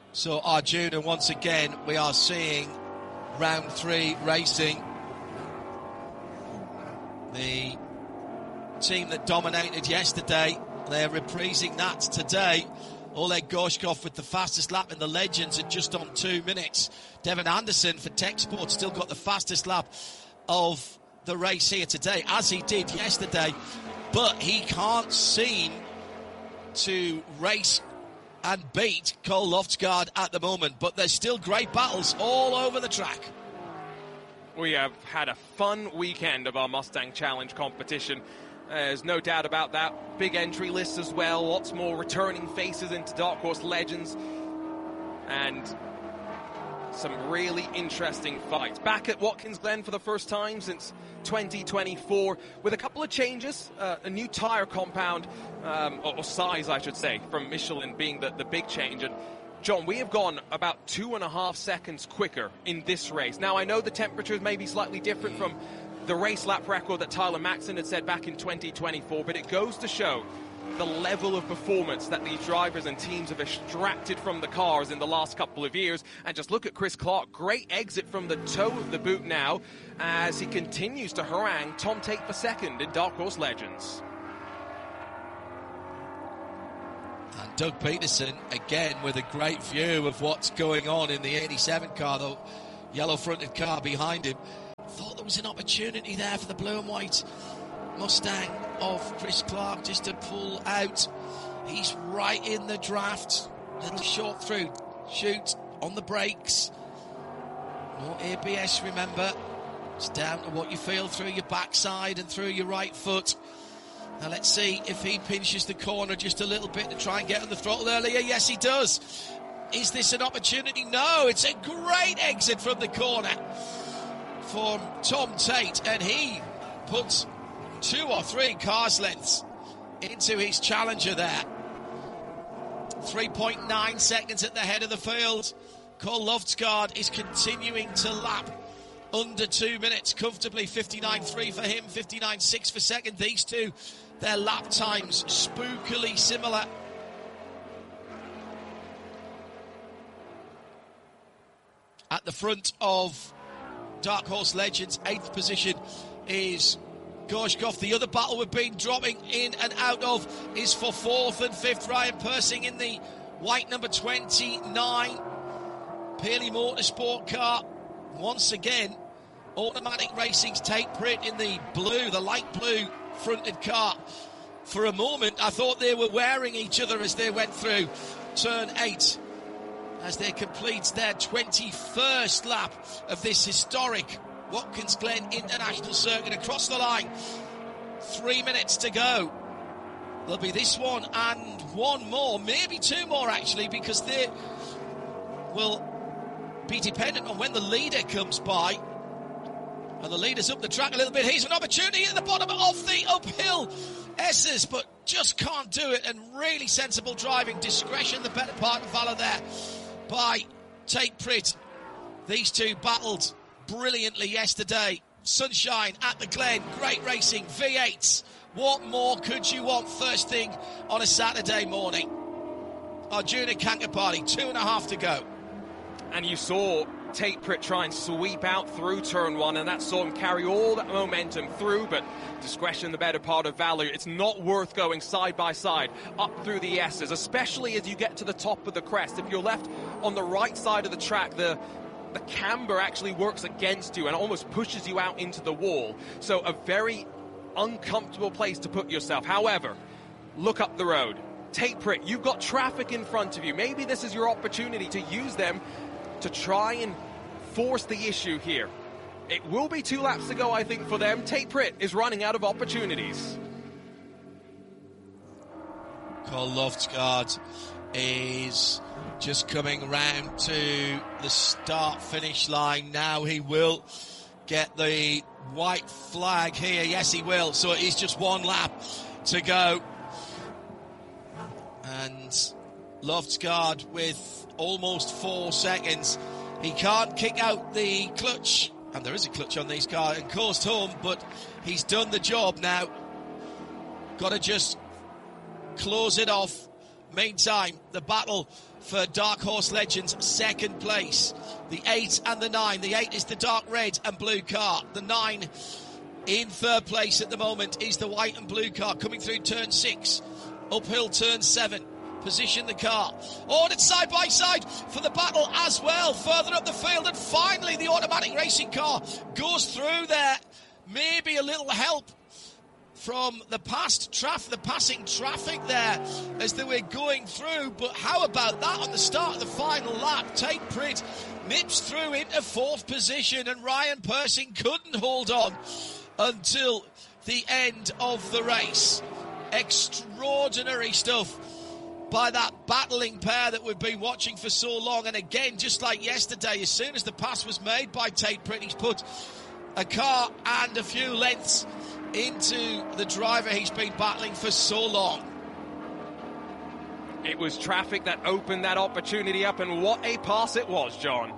So Arjuna, once again, we are seeing round 3 racing. The team that dominated yesterday, they're reprising that today. Oleg Gorshkov with the fastest lap in the Legends at just on 2 minutes. Devin Anderson for Tech Sport still got the fastest lap of the race here today, as he did yesterday. But he can't seem to race and beat Cole Loftsgaard at the moment. But there's still great battles all over the track. We have had a fun weekend of our Mustang Challenge competition. There's no doubt about that. Big entry lists as well. Lots more returning faces into Dark Horse Legends. And some really interesting fights. Back at Watkins Glen for the first time since 2024 with a couple of changes. A new tyre compound, or size I should say, from Michelin being the big change. And John, we have gone about 2.5 seconds quicker in this race. Now, I know the temperatures may be slightly different from the race lap record that Tyler Maxson had set back in 2024, but it goes to show the level of performance that these drivers and teams have extracted from the cars in the last couple of years. And just look at Chris Clark, great exit from the toe of the boot now as he continues to harangue Tom Tate for second in Dark Horse Legends. And Doug Peterson, again, with a great view of what's going on in the 87 car, the yellow-fronted car behind him. Thought there was an opportunity there for the blue and white Mustang of Chris Clark just to pull out. He's right in the draft. Little short through, shoot on the brakes. No ABS, remember. It's down to what you feel through your backside and through your right foot. Now let's see if he pinches the corner just a little bit to try and get on the throttle earlier. Yes, he does. Is this an opportunity? No, it's a great exit from the corner from Tom Tate, and he puts 2 or 3 cars lengths into his challenger there. 3.9 seconds at the head of the field. Cole Loftsgaard is continuing to lap under 2 minutes comfortably. 59.3 for him, 59.6 for second. These two, their lap times spookily similar. At the front of Dark Horse Legends, 8th position is Gorshkov. The other battle we've been dropping in and out of is for 4th and 5th. Ryan Persing in the white number 29 Pearly Motorsport car. Once again, Automatic Racing's Tate Pritt in the blue, the light blue fronted car. For a moment, I thought they were wearing each other as they went through turn 8. As they complete their 21st lap of this historic Watkins Glen International Circuit across the line. 3 minutes to go. There'll be this one and one more, maybe 2 more actually, because they will be dependent on when the leader comes by. And the leader's up the track a little bit. Here's an opportunity at the bottom of the uphill S's, but just can't do it. And really sensible driving, discretion, the better part of valor there by Tate Pritt. These two battled brilliantly yesterday. Sunshine at the Glen, great racing, V8s. What more could you want first thing on a Saturday morning? Arjuna Kankapati, 2.5 to go. And you saw Tate Pritt try and sweep out through turn 1, and that saw him carry all that momentum through, but discretion the better part of valor. It's not worth going side by side up through the S's, especially as you get to the top of the crest. If you're left on the right side of the track, the camber actually works against you and almost pushes you out into the wall. So a very uncomfortable place to put yourself. However, look up the road. Tate Pritt, you've got traffic in front of you. Maybe this is your opportunity to use them to try and force the issue here. It will be 2 laps to go, I think, for them. Tate Pritt is running out of opportunities. Cole Loftsgaard is just coming round to the start-finish line now. He will get the white flag here. Yes, he will. So it is just 1 lap to go. And Loftsgaard with almost 4 seconds. He can't kick out the clutch, and there is a clutch on these cars, and coast home, but he's done the job now. Got to just close it off Meantime, the battle for Dark Horse Legends second place. The 8 and the 9. The 8 is the dark red and blue car. The 9 in third place at the moment is the white and blue car coming through turn 6. Uphill turn 7. Position the car. Ordered side by side for the battle as well. Further up the field, and finally the automatic racing car goes through there. Maybe a little help from the passing traffic there as they were going through. But how about that on the start of the final lap? Tate Pritt nips through into fourth position, and Ryan Persing couldn't hold on until the end of the race. Extraordinary stuff by that battling pair that we've been watching for so long. And again, just like yesterday, as soon as the pass was made by Tate Pritt, he's put a car and a few lengths into the driver he's been battling for so long. It was traffic that opened that opportunity up, and what a pass it was, John.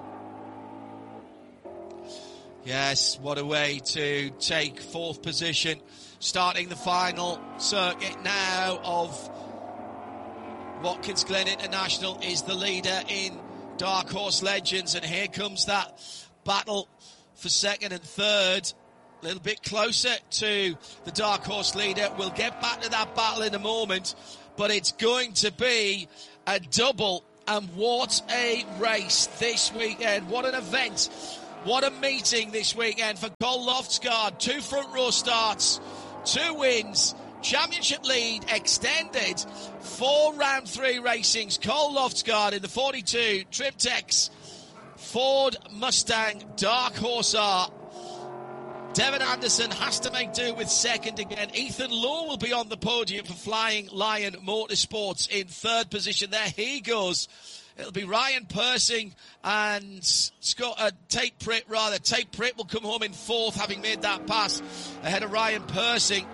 Yes, what a way to take fourth position. Starting the final circuit now of Watkins Glen International is the leader in Dark Horse Legends, and here comes that battle for second and third. A little bit closer to the Dark Horse leader. We'll get back to that battle in a moment, but it's going to be a double, and what a race this weekend. What an event. What a meeting this weekend for Cole Loftsgaard. 2 front row starts, 2 wins, championship lead extended, 4 round 3 racings. Cole Loftsgaard in the 42 Triptex Ford Mustang Dark Horse R. Devon Anderson has to make do with second again. Ethan Lowe will be on the podium for Flying Lion Motorsports in third position. There he goes. It'll be Ryan Persing and Tate Pritt, rather. Tate Pritt will come home in fourth, having made that pass ahead of Ryan Persing.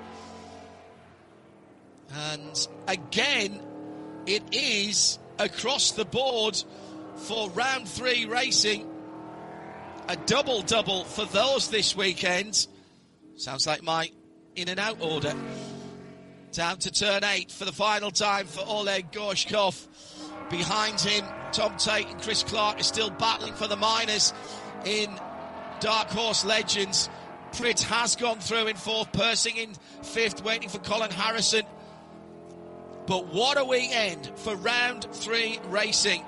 And again, it is across the board for round 3 racing. A double-double for those this weekend. Sounds like my in and out order. Down to turn 8 for the final time for Oleg Gorshkov. Behind him, Tom Tate and Chris Clark are still battling for the minors in Dark Horse Legends. Pritt has gone through in fourth, Persing in fifth, waiting for Colin Harrison. But what a weekend for round 3 racing.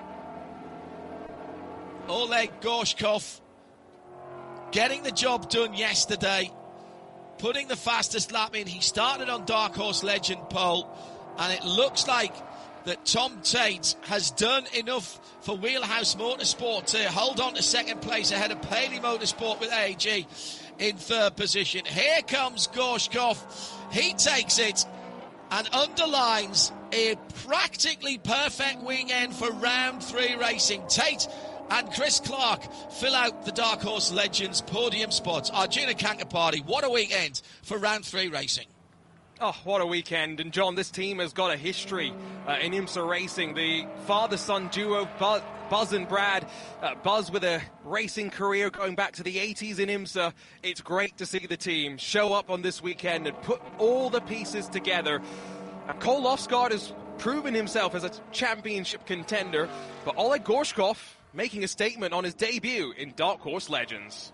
Oleg Gorshkov getting the job done yesterday, putting the fastest lap in. He started on Dark Horse Legend pole, and it looks like that Tom Tate has done enough for Wheelhouse Motorsport to hold on to second place ahead of Paley Motorsport with AEG in third position. Here comes Gorshkov. He takes it and underlines a practically perfect weekend for round 3 racing. Tate and Chris Clark fill out the Dark Horse Legends podium spots. Arjuna Kankapati, what a weekend for round 3 racing. Oh, what a weekend. And John, this team has got a history in IMSA racing. The father-son duo, Buzz and Brad. Buzz with a racing career going back to the 80s in IMSA. It's great to see the team show up on this weekend and put all the pieces together. Cole Loftsgaard has proven himself as a championship contender, but Oleg Gorshkov making a statement on his debut in Dark Horse Legends.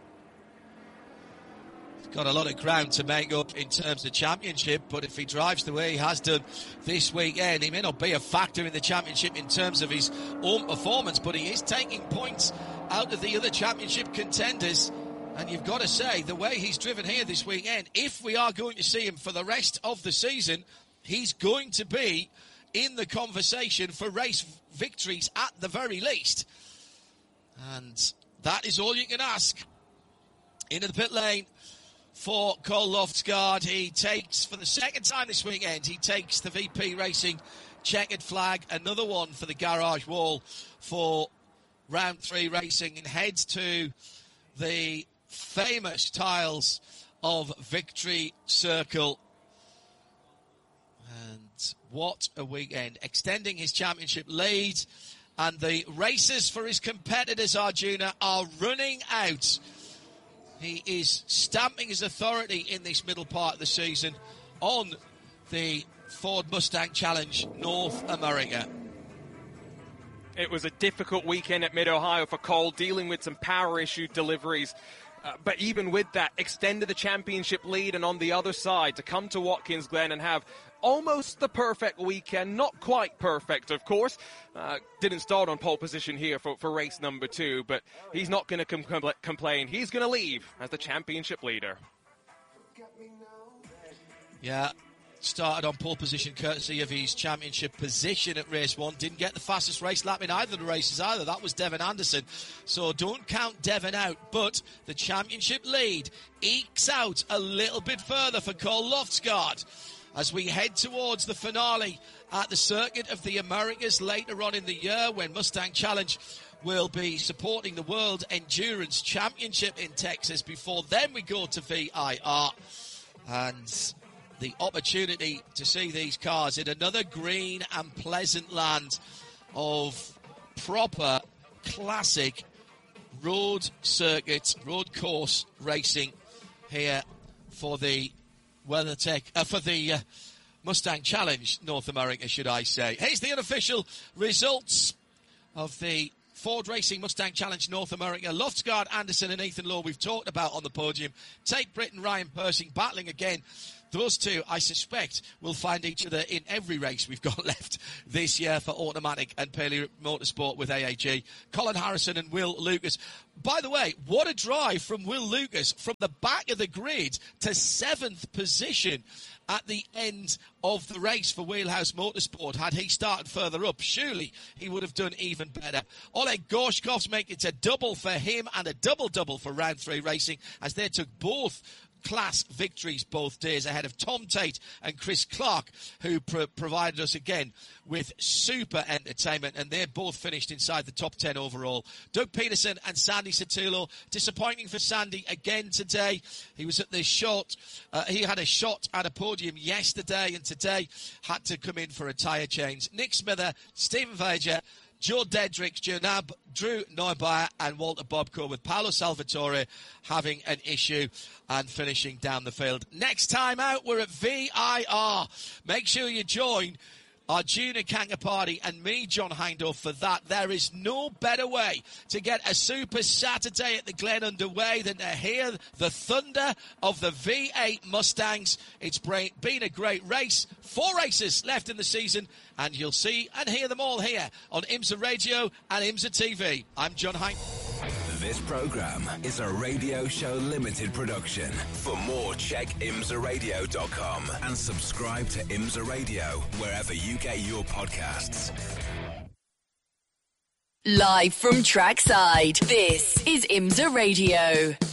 He's got a lot of ground to make up in terms of championship, but if he drives the way he has done this weekend, he may not be a factor in the championship in terms of his own performance, but he is taking points out of the other championship contenders. And you've got to say, the way he's driven here this weekend, if we are going to see him for the rest of the season, he's going to be in the conversation for race victories at the very least. And that is all you can ask. Into the pit lane for Cole Loftsgaard. He takes, for the second time this weekend, he takes the VP Racing checkered flag. Another one for the garage wall for round 3 racing, and heads to the famous tiles of Victory Circle. And what a weekend. Extending his championship lead, and the races for his competitors, Arjuna, are running out. He is stamping his authority in this middle part of the season on the Ford Mustang Challenge North America. It was a difficult weekend at Mid-Ohio for Cole, dealing with some power issue deliveries. But even with that, extended the championship lead, and on the other side, to come to Watkins Glen and have almost the perfect weekend, not quite perfect, of course. Didn't start on pole position here for race number 2, but he's not going to complain. He's going to leave as the championship leader. Yeah, started on pole position courtesy of his championship position at race 1. Didn't get the fastest race lap in either of the races either. That was Devin Anderson. So don't count Devin out. But the championship lead ekes out a little bit further for Cole Loftsgaard as we head towards the finale at the Circuit of the Americas later on in the year, when Mustang Challenge will be supporting the World Endurance Championship in Texas. Before then we go to VIR. And the opportunity to see these cars in another green and pleasant land of proper classic road circuit, road course racing here for the for the Mustang Challenge North America, should I say. Here's the unofficial results of the Ford Racing Mustang Challenge North America. Loftsgaard, Anderson and Ethan Lowe we've talked about on the podium. Tate Britt and Ryan Persing battling again. Those two, I suspect, will find each other in every race we've got left this year for Automatic and Paley Motorsport with AAG. Colin Harrison and Will Lucas. By the way, what a drive from Will Lucas from the back of the grid to 7th position at the end of the race for Wheelhouse Motorsport. Had he started further up, surely he would have done even better. Oleg Gorshkov's making it a double for him and a double-double for Round 3 Racing, as they took both class victories both days ahead of Tom Tate and Chris Clark, who provided us again with super entertainment, and they both finished inside the top 10 overall. Doug Peterson and Sandy Sotelo, disappointing for Sandy again today. He was at the shot, he had a shot at a podium yesterday and today had to come in for a tyre change. Nick Smither, Stephen Vager, Joe Dedrick, Joe Nab, Drew Neubauer and Walter Bobko, with Paolo Salvatore having an issue and finishing down the field. Next time out, we're at VIR. Make sure you join our Junior Kanga Party and me, John Hindhaugh, for that. There is no better way to get a Super Saturday at the Glen underway than to hear the thunder of the V8 Mustangs. It's been a great race. 4 races left in the season, and you'll see and hear them all here on IMSA Radio and IMSA TV. I'm John Hindhaugh. This program is a Radio Show Limited production. For more, check imsaradio.com and subscribe to IMSA Radio wherever you get your podcasts. Live from trackside, this is IMSA Radio.